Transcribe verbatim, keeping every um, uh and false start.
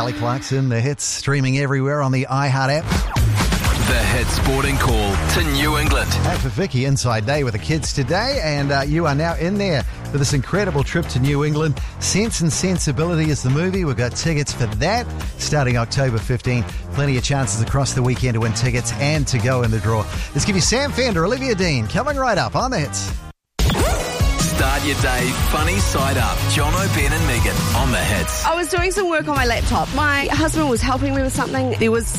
Kelly Clarkson, The Hits, streaming everywhere on the iHeart app. The Hit Sporting Call to New England. Hey, for Vicky, inside day with the kids today, and uh, you are now in there for this incredible trip to New England. Sense and Sensibility is the movie. We've got tickets for that starting October fifteenth. Plenty of chances across the weekend to win tickets and to go in the draw. Let's give you Sam Fender, Olivia Dean, coming right up on The Hits. Start your day funny side up. John O'Ben and Megan on The Hits. I was doing some work on my laptop. My husband was helping me with something. There was